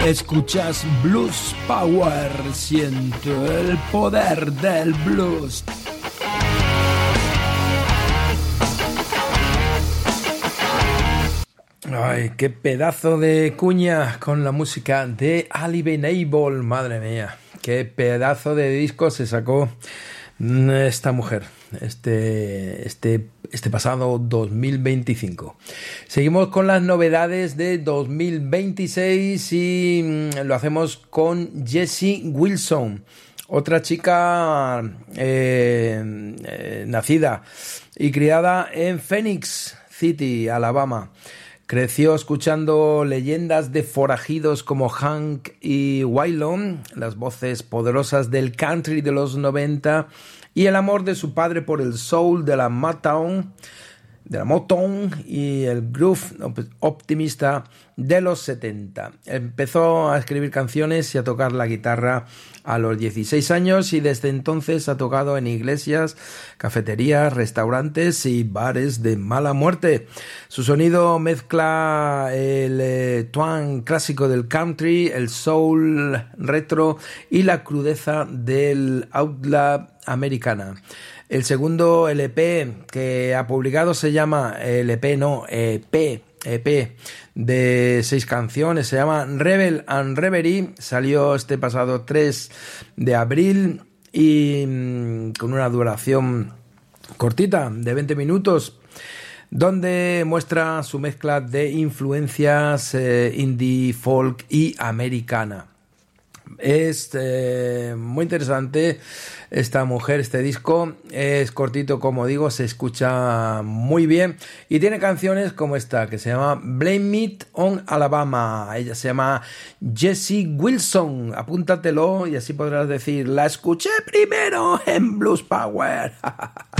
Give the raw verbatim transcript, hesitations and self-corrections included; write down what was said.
Escuchas Blues Power, siento el poder del blues. Ay, qué pedazo de cuña con la música de Ali Benable, madre mía, qué pedazo de disco se sacó esta mujer este, este, este pasado dos mil veinticinco. Seguimos con las novedades de dos mil veintiséis y lo hacemos con Jessie Wilson, otra chica eh, eh, nacida y criada en Phoenix City, Alabama. Creció escuchando leyendas de forajidos como Hank y Waylon, las voces poderosas del country de los noventa y el amor de su padre por el soul de la Motown, de la Motown y el groove optimista de los setenta. Empezó a escribir canciones y a tocar la guitarra a los dieciséis años y desde entonces ha tocado en iglesias, cafeterías, restaurantes y bares de mala muerte. Su sonido mezcla el eh, twang clásico del country, el soul retro y la crudeza del outlaw americana. El segundo L P que ha publicado se llama L P, no, E P, E P de seis canciones, se llama Rebel and Reverie, salió este pasado tres de abril y mmm, con una duración cortita de veinte minutos, donde muestra su mezcla de influencias eh, indie, folk y americana. Es eh, muy interesante esta mujer, este disco es cortito, como digo, se escucha muy bien y tiene canciones como esta que se llama Blame It on Alabama. Ella se llama Jessie Wilson, apúntatelo y así podrás decir la escuché primero en Blues Power.